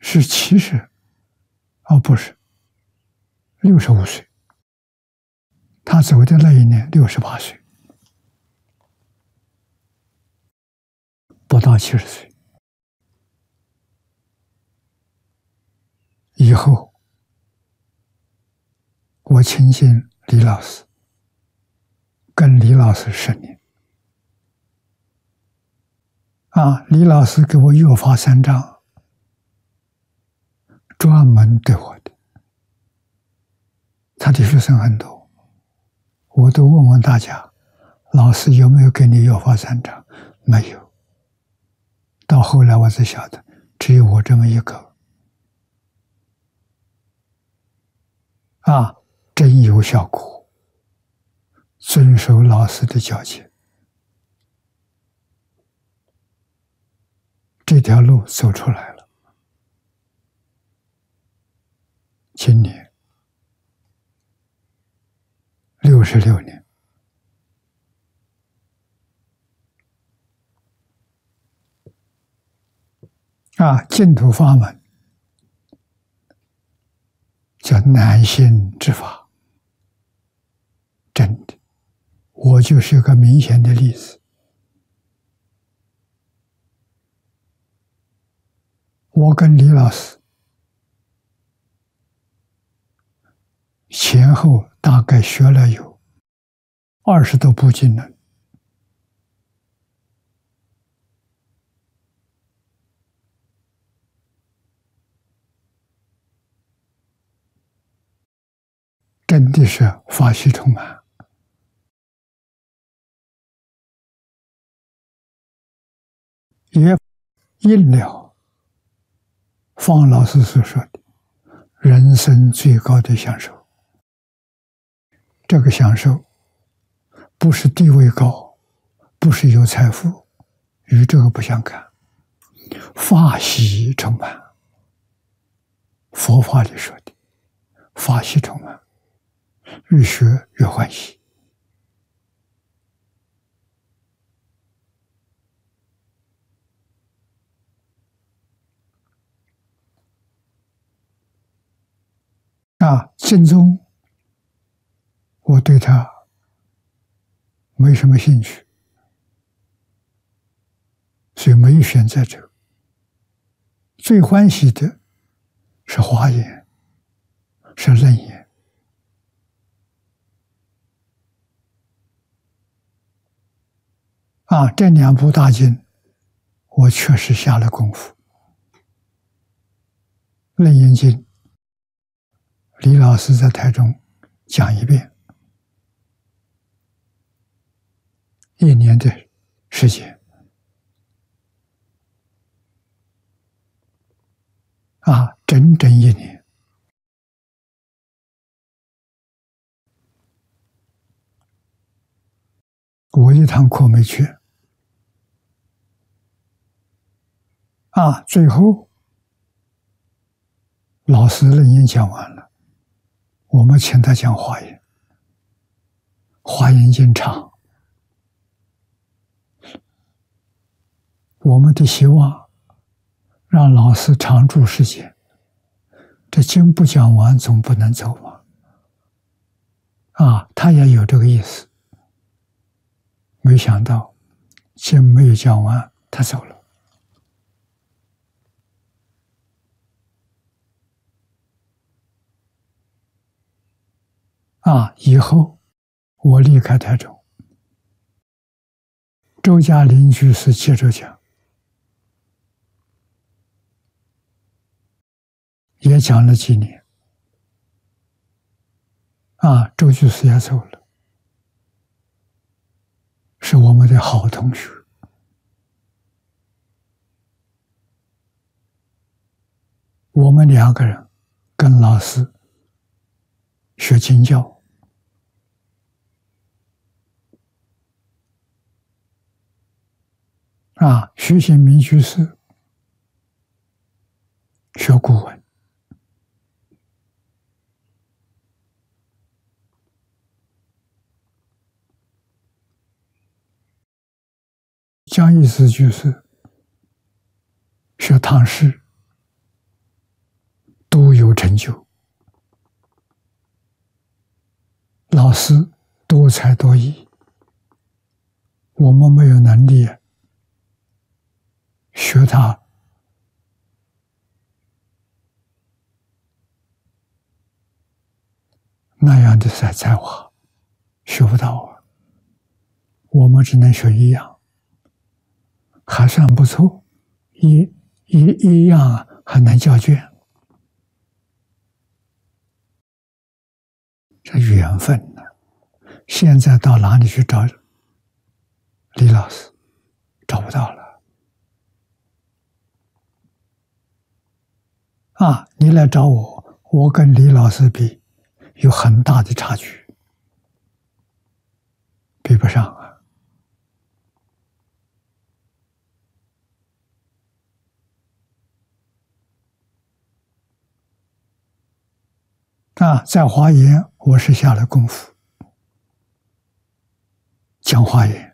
是70，不是65岁。他走的那一年68岁，不到70岁。以后我亲近李老师，跟李老师10年。李老师给我约法三章，专门对我的。他的学生很多，我都问问大家，老师有没有给你约法三章？没有。到后来我才晓得，只有我这么一个。真有效果，遵守老师的教诫，这条路走出来了。今年66年。净土法门叫难信之法，真的，我就是个明显的例子。我跟李老师前后大概学了有20多部经论。真的是法喜充满。也应了方老师所说的人生最高的享受。这个享受不是地位高，不是有财富，与这个不相干，法喜充满。佛法里说的法喜充满，越学越欢喜。净宗我对他没什么兴趣，所以没有选择这个。最欢喜的是华严，是楞严。这2部大经我确实下了功夫。楞严经李老师在台中讲1遍，1年的时间。整整1年。我一堂课没去。最后老师楞严讲完了，我们请他讲华严。华严经长，我们的希望让老师常住世间，这经不讲完总不能走嘛。他也有这个意思。没想到经没有讲完，他走了。以后我离开台中，周嘉林居士接着讲，也讲了几年。周居士也走了，是我们的好同学。我们2个人跟老师学经教。徐显明居士学古文。江义慈居士学唐诗。 究，老师多才多艺，我们没有能力学他那样的才华，学不到啊。我们只能学一样，还算不错，一样还能交卷。这缘分呢？现在到哪里去找李老师？找不到了。啊，你来找我，我跟李老师比，有很大的差距，比不上啊。啊，在华严，我是下了功夫，讲华严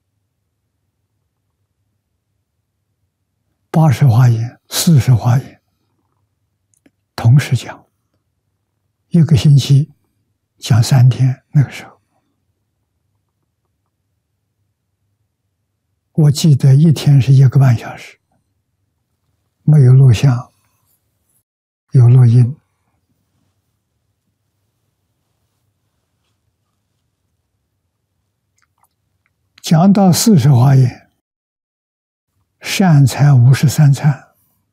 ，80华严、40华严，同时讲，一个星期讲3天。那个时候，我记得一天是1个半小时，没有录像，有录音。讲到40华严，善财53忏，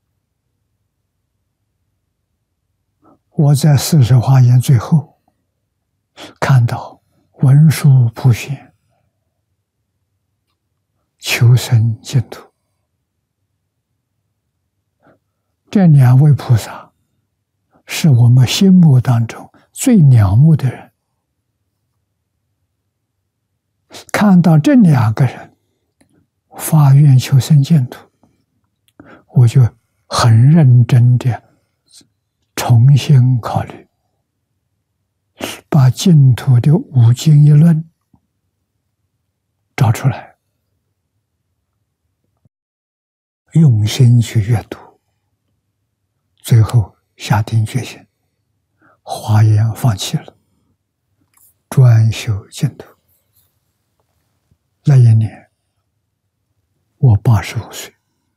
我在40华严最后看到文殊普贤求生净土，这2位菩萨是我们心目当中最仰慕的人。看到这2个人发愿求生净土，我就很认真的重新考虑，把净土的5经1论找出来，用心去阅读，最后下定决心，华严放弃了，专修净土。那一年，我85岁。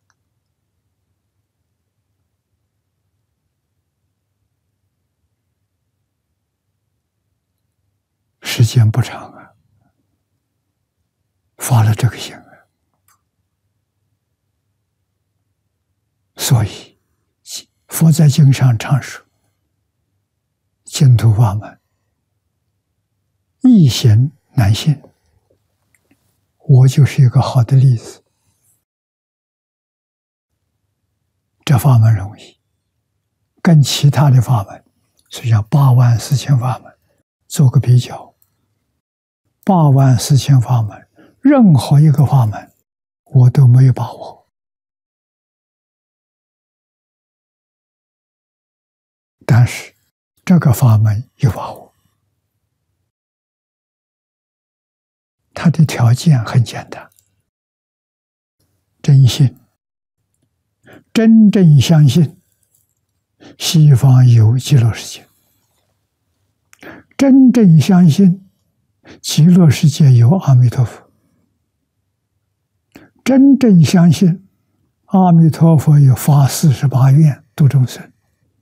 时间不长啊，发了这个心啊。所以，佛在经上常说，净土法门易行难信。我就是一个好的例子。这法门容易，跟其他的法门，实际上84000法门做个比较，84000法门，任何一个法门我都没有把握，但是这个法门有把握。它的条件很简单，真信，真正相信西方有极乐世界，真正相信极乐世界有阿弥陀佛，真正相信阿弥陀佛有发48愿度众生。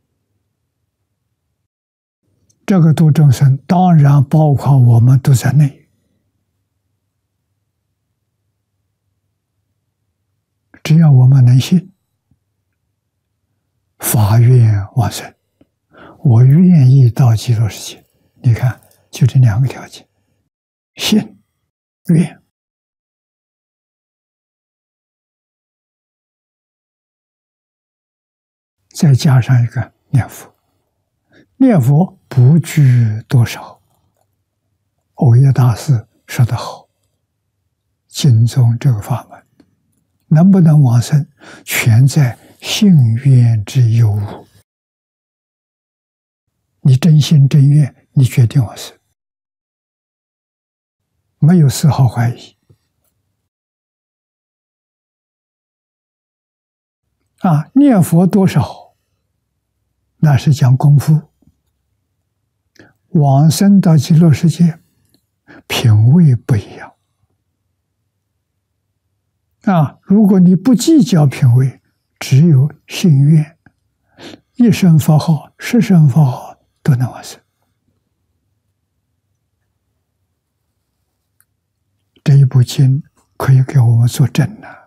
这个度众生当然包括我们都在内。只要我们能信，发愿往生，我愿意到极乐世界。你看，就这2个条件：信、愿。再加上一个念佛，念佛不拘多少。藕益大师说得好，经中这个法门能不能往生，全在信愿之有无。你真心真愿，你决定往生，没有丝毫怀疑。念佛多少， 那是讲功夫。往生到极乐世界，品位不一样。如果你不计较品位，只有信愿，一声佛号、十声佛号都能往生。这一部经可以给我们做证了。